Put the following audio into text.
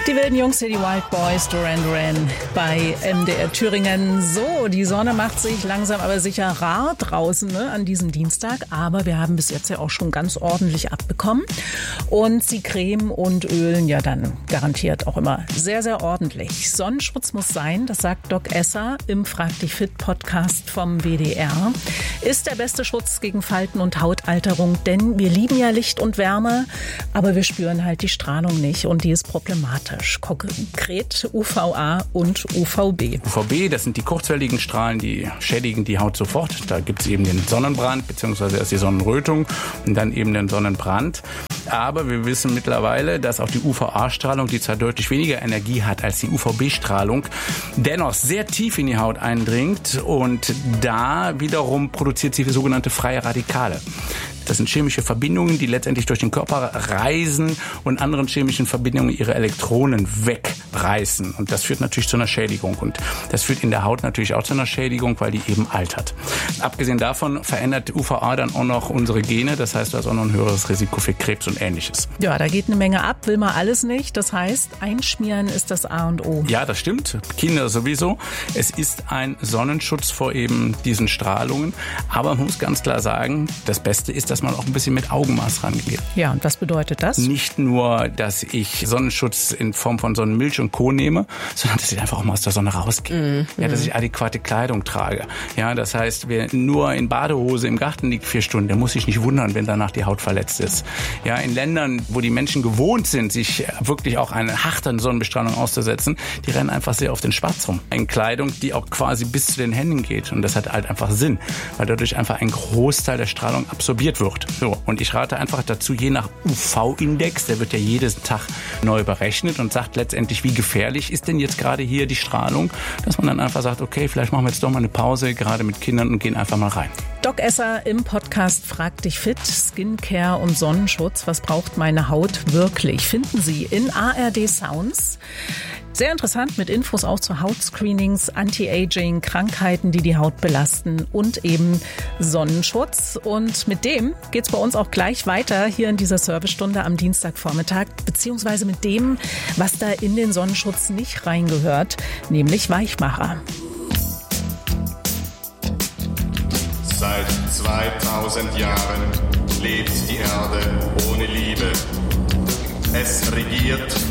Die wilden Jungs hier, die Wild Boys, Duran Duran bei MDR Thüringen. So, die Sonne macht sich langsam aber sicher rar draußen an diesem Dienstag. Aber wir haben bis jetzt ja auch schon ganz ordentlich abbekommen. Und sie cremen und ölen ja dann garantiert auch immer sehr, sehr ordentlich. Sonnenschutz muss sein, das sagt Doc Esser im Frag dich fit Podcast vom WDR. Ist der beste Schutz gegen Falten und Hautalterung, denn wir lieben ja Licht und Wärme, aber wir spüren halt die Strahlung nicht und die ist problematisch. Konkret UVA und UVB. UVB, das sind die kurzwelligen Strahlen, die schädigen die Haut sofort. Da gibt es eben den Sonnenbrand, beziehungsweise erst die Sonnenrötung und dann eben den Sonnenbrand. Aber wir wissen mittlerweile, dass auch die UVA-Strahlung, die zwar deutlich weniger Energie hat als die UVB-Strahlung, dennoch sehr tief in die Haut eindringt und da wiederum produziert sie sogenannte freie Radikale. Das sind chemische Verbindungen, die letztendlich durch den Körper reisen und anderen chemischen Verbindungen ihre Elektronen wegreißen. Und das führt natürlich zu einer Schädigung. Und das führt in der Haut natürlich auch zu einer Schädigung, weil die eben altert. Abgesehen davon verändert UVA dann auch noch unsere Gene. Das heißt, du hast auch noch ein höheres Risiko für Krebs und Ähnliches. Ja, da geht eine Menge ab, will man alles nicht. Das heißt, einschmieren ist das A und O. Ja, das stimmt. Kinder sowieso. Es ist ein Sonnenschutz vor eben diesen Strahlungen. Aber man muss ganz klar sagen, das Beste ist, dass man auch ein bisschen mit Augenmaß rangeht. Ja, und was bedeutet das? Nicht nur, dass ich Sonnenschutz in Form von Sonnenmilch und Co. nehme, sondern dass ich einfach auch mal aus der Sonne rausgehe. Ja, dass ich adäquate Kleidung trage. Ja, das heißt, wer nur in Badehose im Garten liegt 4 Stunden, der muss sich nicht wundern, wenn danach die Haut verletzt ist. Ja, in Ländern, wo die Menschen gewohnt sind, sich wirklich auch einer harten Sonnenbestrahlung auszusetzen, die rennen einfach sehr auf den Schwarz rum. In Kleidung, die auch quasi bis zu den Händen geht. Und das hat halt einfach Sinn, weil dadurch einfach ein Großteil der Strahlung absorbiert wird. So, und ich rate einfach dazu, je nach UV-Index, der wird ja jeden Tag neu berechnet und sagt letztendlich, wie gefährlich ist denn jetzt gerade hier die Strahlung, dass man dann einfach sagt, okay, vielleicht machen wir jetzt doch mal eine Pause, gerade mit Kindern, und gehen einfach mal rein. Doc Esser im Podcast Frag dich fit, Skincare und Sonnenschutz. Was braucht meine Haut wirklich? Finden Sie in ARD Sounds. Sehr interessant, mit Infos auch zu Hautscreenings, Anti-Aging, Krankheiten, die die Haut belasten und eben Sonnenschutz. Und mit dem geht's bei uns auch gleich weiter hier in dieser Servicestunde am Dienstagvormittag, beziehungsweise mit dem, was da in den Sonnenschutz nicht reingehört, nämlich Weichmacher. Seit 2000 Jahren lebt die Erde ohne Liebe. Es regiert